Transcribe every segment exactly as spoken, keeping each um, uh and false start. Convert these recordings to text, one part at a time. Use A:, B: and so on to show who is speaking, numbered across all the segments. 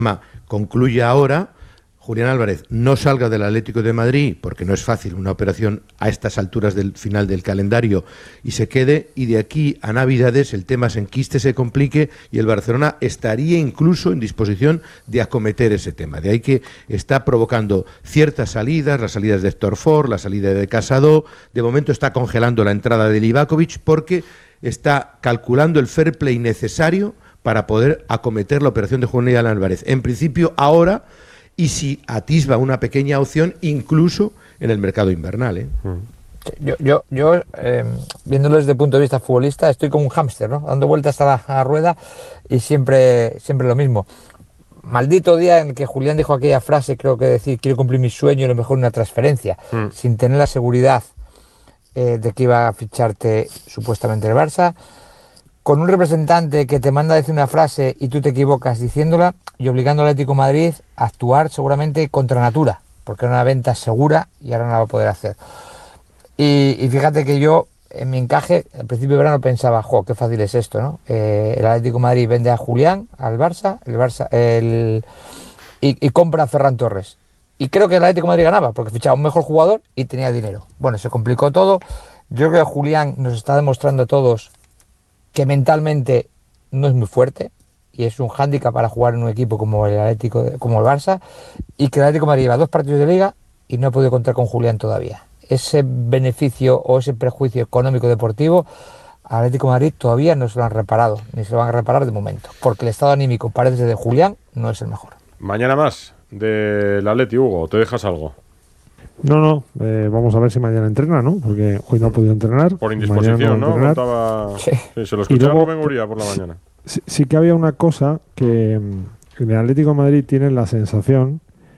A: concluye ahora, Julián Álvarez no salga del Atlético de Madrid, porque no es fácil una operación a estas alturas del final del calendario, y se quede, y de aquí a Navidades el tema se enquiste, se complique, y el Barcelona estaría incluso en disposición de acometer ese tema. De ahí que está provocando ciertas salidas, las salidas de Héctor Ford, la salida de Casado. De momento está congelando la entrada de Livakovic porque está calculando el fair play necesario para poder acometer la operación de Julián Álvarez. En principio, ahora, y si atisba una pequeña opción, incluso en el mercado invernal, ¿eh?
B: Yo, yo, yo eh, viéndolo desde el punto de vista futbolista, estoy como un hámster, ¿no? Dando vueltas a la, a la rueda y siempre, siempre lo mismo. Maldito día en que Julián dijo aquella frase, creo que decir, quiero cumplir mi sueño y lo mejor una transferencia, mm. sin tener la seguridad eh, de que iba a ficharte supuestamente el Barça, con un representante que te manda a decir una frase y tú te equivocas diciéndola, y obligando al Atlético de Madrid a actuar seguramente contra natura, porque era una venta segura y ahora no la va a poder hacer. Y, y fíjate que yo, en mi encaje, al principio de verano pensaba, jo, qué fácil es esto, ¿no? Eh, el Atlético de Madrid vende a Julián, al Barça, el Barça el, y, y compra a Ferran Torres. Y creo que el Atlético de Madrid ganaba, porque fichaba un mejor jugador y tenía dinero. Bueno, se complicó todo. Yo creo que Julián nos está demostrando a todos que mentalmente no es muy fuerte y es un hándicap para jugar en un equipo como el Atlético, como el Barça, y que el Atlético de Madrid lleva dos partidos de Liga y no ha podido contar con Julián todavía. Ese beneficio o ese prejuicio económico deportivo al Atlético de Madrid todavía no se lo han reparado, ni se lo van a reparar de momento, porque el estado anímico, parece, de Julián no es el mejor.
C: Mañana más del Atleti, Hugo, ¿te dejas algo?
D: No, no, eh, vamos a ver si mañana entrena, ¿no? Porque hoy no ha podido entrenar.
C: Por indisposición, ¿no?
D: ¿no?
C: Contaba... Sí. Sí, se lo escuchaba Rubén Uría por la mañana.
D: Sí, sí que había una cosa que en el Atlético de Madrid tiene la sensación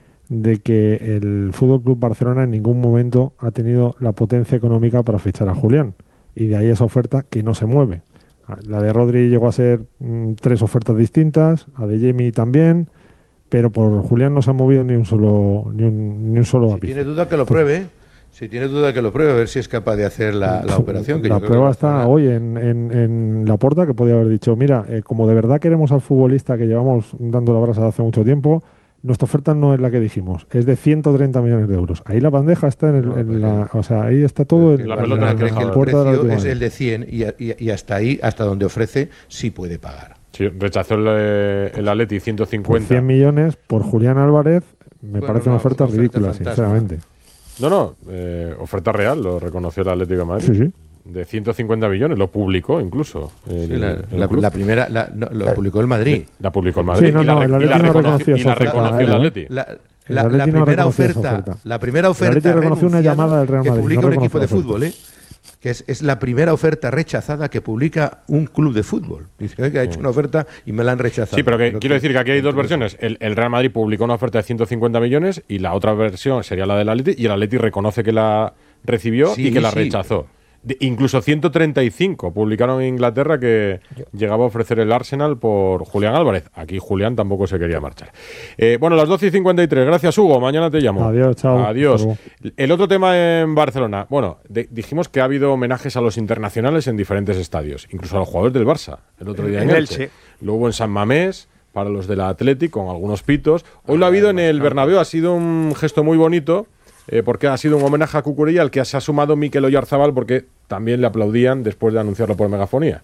D: de que el F C Barcelona en ningún momento ha tenido la potencia económica para fichar a Julián. Y de ahí esa oferta que no se mueve. La de Rodri llegó a ser mmm, tres ofertas distintas, a de Jamie también, pero por Julián no se ha movido ni un solo ni un, ni un solo ápice.
A: Si tiene duda que lo pruebe, si tiene duda que lo pruebe, a ver si es capaz de hacer la, la operación. Que
D: la
A: yo
D: prueba
A: creo que
D: está
A: va
D: hoy en, en, en Laporta, que podía haber dicho, mira, eh, como de verdad queremos al futbolista que llevamos dando la brasa hace mucho tiempo, nuestra oferta no es la que dijimos, es de ciento treinta millones de euros. Ahí la bandeja está en, el, no, en la, o sea, ahí está todo en
A: la,
D: la
A: pelota.
D: En la,
A: cree que el precio es el de cien y, y, y hasta ahí, hasta donde ofrece, sí puede pagar.
C: Sí, rechazó el, el Atleti ciento cincuenta.
D: Por cien millones por Julián Álvarez, me bueno, parece no, una oferta, oferta ridícula, fantasma. sinceramente.
C: No, no, eh, oferta real, lo reconoció el Atlético de Madrid.
D: Sí, sí.
C: De ciento cincuenta millones, lo publicó incluso. El,
A: sí, la, el la, la primera la, no, lo publicó el Madrid.
C: La publicó el Madrid.
D: Sí, no,
C: y la,
D: no, el
C: y la
D: no
C: reconoció, y la reconoció el Atleti.
A: La, la, la, la primera oferta, oferta, la primera oferta
D: el reconoció una llamada del Real Madrid,
A: que publica
D: no
A: un equipo de fútbol, ¿eh? que es, es la primera oferta rechazada que publica un club de fútbol. Dice que ha hecho una oferta y me la han rechazado.
C: Sí, pero, que, pero quiero
A: que,
C: decir que aquí hay dos versiones. El, el Real Madrid publicó una oferta de ciento cincuenta millones y la otra versión sería la del Atleti, y el Atleti reconoce que la recibió sí, y que la sí. rechazó. De, incluso ciento treinta y cinco publicaron en Inglaterra que Yo. llegaba a ofrecer el Arsenal por Julián Álvarez. Aquí Julián tampoco se quería marchar. Eh, bueno, las doce y cincuenta y tres. Gracias, Hugo. Mañana te llamo.
D: Adiós, chao.
C: Adiós. El otro tema en Barcelona. Bueno, de, dijimos que ha habido homenajes a los internacionales en diferentes estadios, incluso a los jugadores del Barça. El otro día en, en Elche. Elche. Lo hubo en San Mamés para los del Athletic con algunos pitos. Hoy ah, lo ha habido en el Bernabéu. Ha sido un gesto muy bonito. Eh, porque ha sido un homenaje a Cucurella al que se ha sumado Mikel Oyarzabal, porque también le aplaudían después de anunciarlo por megafonía.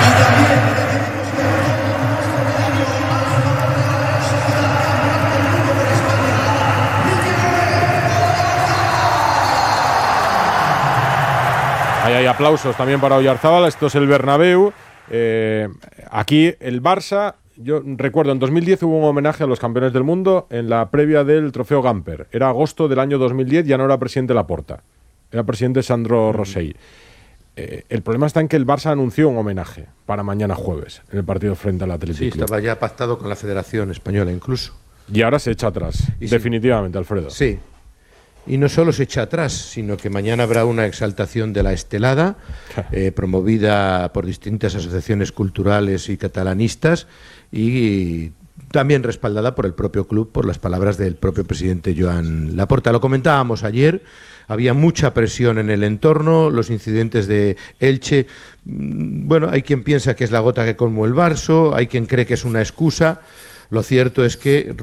C: Ahí hay aplausos también para Oyarzabal. Esto es el Bernabéu. Eh, aquí el Barça. Yo recuerdo, en dos mil diez hubo un homenaje a los campeones del mundo en la previa del trofeo Gamper. Era agosto del año dos mil diez, ya no era presidente Laporta. Era presidente Sandro Rosell. Eh, el problema está en que el Barça anunció un homenaje para mañana jueves, en el partido frente al Athletic
A: Sí,
C: Club.
A: estaba ya pactado con la Federación Española incluso.
C: Y ahora se echa atrás, y definitivamente, sí. Alfredo.
A: Sí. Y no solo se echa atrás, sino que mañana habrá una exaltación de la estelada, eh, promovida por distintas asociaciones culturales y catalanistas, y también respaldada por el propio club, por las palabras del propio presidente Joan Laporta. Lo comentábamos ayer, había mucha presión en el entorno, los incidentes de Elche, bueno, hay quien piensa que es la gota que colmó el vaso, hay quien cree que es una excusa. Lo cierto es que